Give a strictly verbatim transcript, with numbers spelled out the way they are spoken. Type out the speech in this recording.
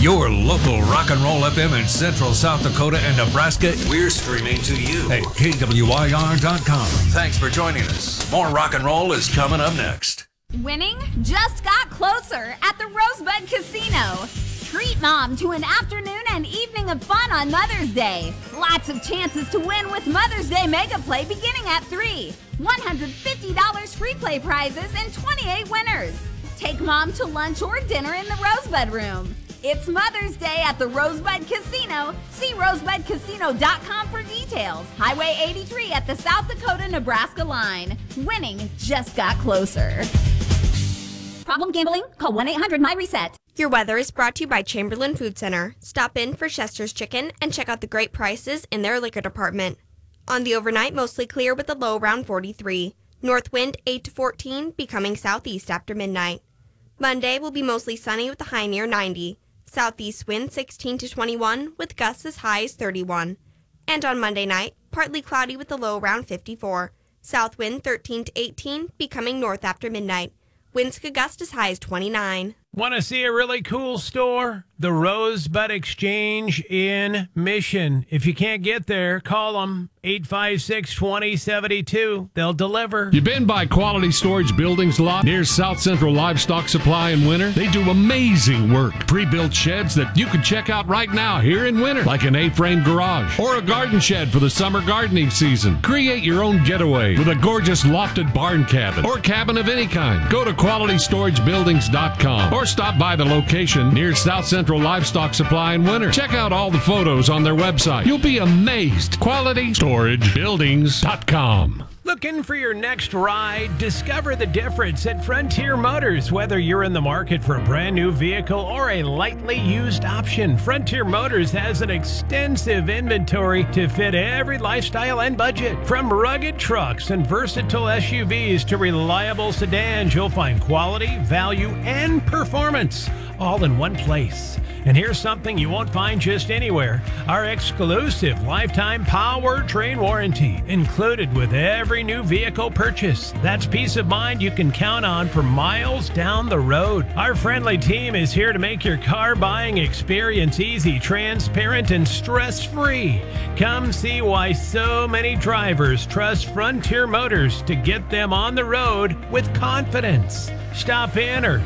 Your local rock and roll F M in Central South Dakota and Nebraska. We're streaming to you at K W I R dot com. Thanks for joining us. More rock and roll is coming up next. Winning just got closer at the Rosebud Casino. Treat mom to an afternoon and evening of fun on Mother's Day. Lots of chances to win with Mother's Day Mega Play beginning at three. one hundred fifty dollars free play prizes and twenty-eight winners. Take mom to lunch or dinner in the Rosebud Room. It's Mother's Day at the Rosebud Casino. See rosebud casino dot com for details. Highway eighty-three at the South Dakota-Nebraska line. Winning just got closer. Problem gambling? Call one eight hundred my reset. Your weather is brought to you by Chamberlain Food Center. Stop in for Chester's Chicken and check out the great prices in their liquor department. On the overnight, mostly clear with a low around forty-three. North wind eight to fourteen, becoming southeast after midnight. Monday will be mostly sunny with a high near ninety. Southeast wind sixteen to twenty-one with gusts as high as thirty-one. And on Monday night, partly cloudy with a low around fifty-four. South wind thirteen to eighteen, becoming north after midnight. Winds could gust as high as twenty-nine. Want to see a really cool store? The Rosebud Exchange in Mission. If you can't get there, call them. eight five six, two zero seven two. They'll deliver. You been by Quality Storage Buildings lot near South Central Livestock Supply in winter? They do amazing work. Pre-built sheds that you can check out right now here in winter, like an A-frame garage or a garden shed for the summer gardening season. Create your own getaway with a gorgeous lofted barn cabin or cabin of any kind. Go to quality storage buildings dot com or stop by the location near South Central Livestock Supply in winter. Check out all the photos on their website. You'll be amazed. quality storage buildings dot com. Looking for your next ride? Discover the difference at Frontier Motors. Whether you're in the market for a brand new vehicle or a lightly used option, Frontier Motors has an extensive inventory to fit every lifestyle and budget. From rugged trucks and versatile S U Vs to reliable sedans, you'll find quality, value, and performance all in one place. And here's something you won't find just anywhere. Our exclusive lifetime powertrain warranty included with every new vehicle purchase. That's peace of mind you can count on for miles down the road. Our friendly team is here to make your car buying experience easy, transparent, and stress-free. Come see why so many drivers trust Frontier Motors to get them on the road with confidence. Stop in or